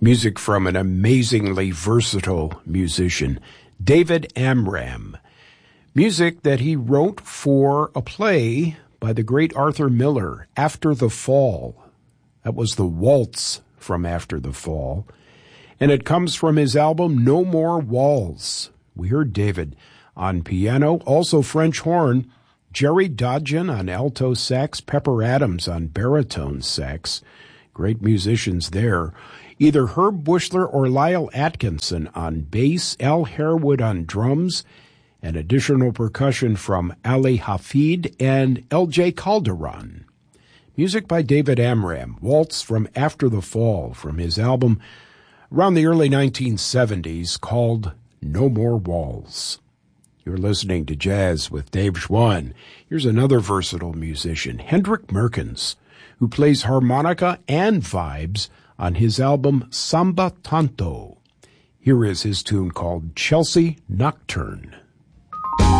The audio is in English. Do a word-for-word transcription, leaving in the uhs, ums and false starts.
Music from an amazingly versatile musician, David Amram. Music that he wrote for a play by the great Arthur Miller, After the Fall. That was the waltz from After the Fall. And it comes from his album No More Walls. We heard David on piano, also French horn, Jerry Dodgen on alto sax, Pepper Adams on baritone sax. Great musicians there. Either Herb Bushler or Lyle Atkinson on bass, Al Harewood on drums, and additional percussion from Ali Hafid and L J Calderon. Music by David Amram, Waltz from After the Fall, from his album around the early nineteen seventies called No More Walls. You're listening to Jazz with Dave Schwann. Here's another versatile musician, Hendrik Merkens, who plays harmonica and vibes on his album Samba Tanto. Here is his tune called Chelsea Nocturne.